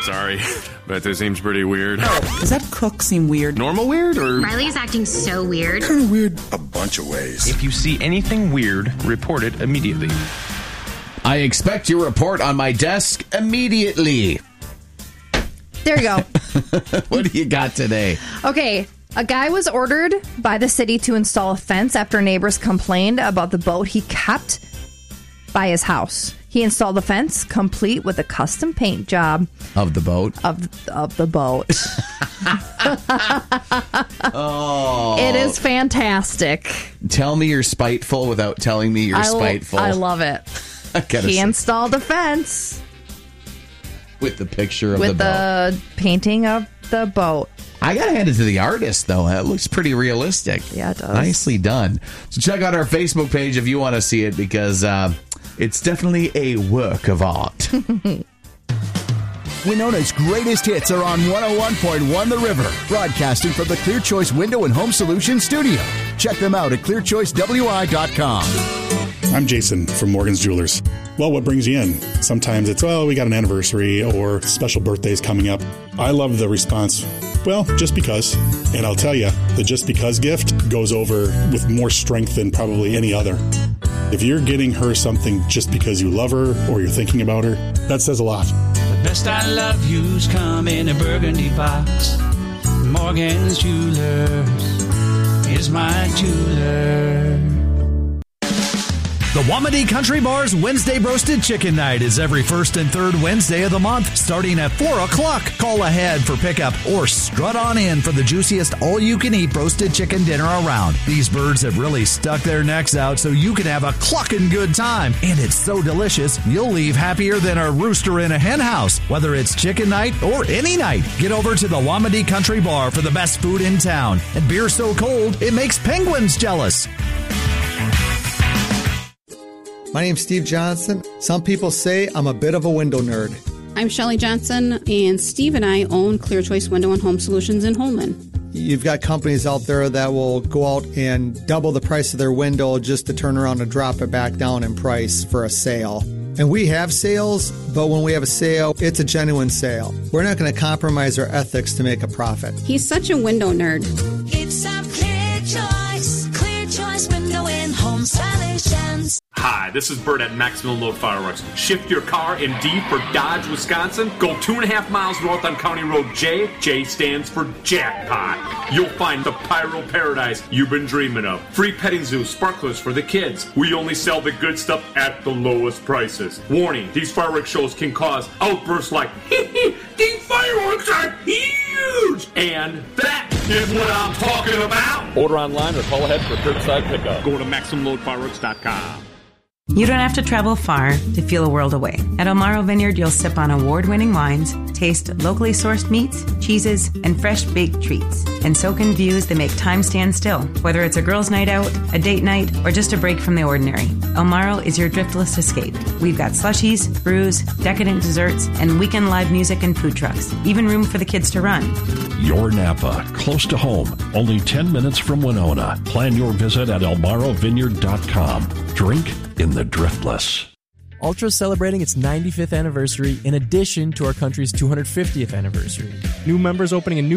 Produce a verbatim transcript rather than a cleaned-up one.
Sorry, but this seems pretty weird. Does that cook seem weird? Normal weird or? Riley's acting so weird. Kind of weird a bunch of ways. If you see anything weird, report it immediately. I expect your report on my desk immediately. There you go. What do you got today? Okay. A guy was ordered by the city to install a fence after neighbors complained about the boat he kept by his house. He installed the fence, complete with a custom paint job. Of the boat? Of, of the boat. Oh. It is fantastic. Tell me you're spiteful without telling me you're I spiteful. I love it. I gotta he say. installed a fence. With the picture of with the boat. With the painting of the boat. I gotta hand it to the artist, though. It looks pretty realistic. Yeah, it does. Nicely done. So check out our Facebook page if you want to see it, because uh, it's definitely a work of art. Winona's greatest hits are on one oh one point one The River, broadcasting from the Clear Choice Window and Home Solutions studio. Check them out at clear choice w i dot com. I'm Jason from Morgan's Jewelers. Well, what brings you in? Sometimes it's, well, we got an anniversary or special birthdays coming up. I love the response, well, just because. And I'll tell you, the just because gift goes over with more strength than probably any other. If you're getting her something just because you love her or you're thinking about her, that says a lot. The best I love you's come in a burgundy box. Morgan's Jewelers is my jeweler. The Wamedy Country Bar's Wednesday Roasted Chicken Night is every first and third Wednesday of the month, starting at four o'clock. Call ahead for pickup or strut on in for the juiciest all-you-can-eat roasted chicken dinner around. These birds have really stuck their necks out so you can have a clucking good time. And it's so delicious, you'll leave happier than a rooster in a hen house. Whether it's chicken night or any night, get over to the Wamedy Country Bar for the best food in town. And beer so cold, it makes penguins jealous. My name's Steve Johnson. Some people say I'm a bit of a window nerd. I'm Shelley Johnson, and Steve and I own Clear Choice Window and Home Solutions in Holman. You've got companies out there that will go out and double the price of their window just to turn around and drop it back down in price for a sale. And we have sales, but when we have a sale, it's a genuine sale. We're not going to compromise our ethics to make a profit. He's such a window nerd. It's a Clear Choice, Clear Choice Window and Home Solutions. Hi, this is Bert at Maximum Load Fireworks. Shift your car in D for Dodge, Wisconsin. Go two and a half miles north on County Road J. J stands for jackpot. You'll find the pyro paradise you've been dreaming of. Free petting zoo, sparklers for the kids. We only sell the good stuff at the lowest prices. Warning, these fireworks shows can cause outbursts like, hee hee, these fireworks are huge! And that is what I'm talking about. Order online or call ahead for curbside pickup. Go to maximum load fireworks dot com. You don't have to travel far to feel a world away. At Elmaro Vineyard, you'll sip on award-winning wines, taste locally sourced meats, cheeses, and fresh baked treats, and soak in views that make time stand still. Whether it's a girls' night out, a date night, or just a break from the ordinary, Elmaro is your driftless escape. We've got slushies, brews, decadent desserts, and weekend live music and food trucks. Even room for the kids to run. Your Napa, close to home, only ten minutes from Winona. Plan your visit at elmaro vineyard dot com. Drink in the driftless. Ultra is celebrating its ninety-fifth anniversary in addition to our country's two hundred fiftieth anniversary. New members opening a new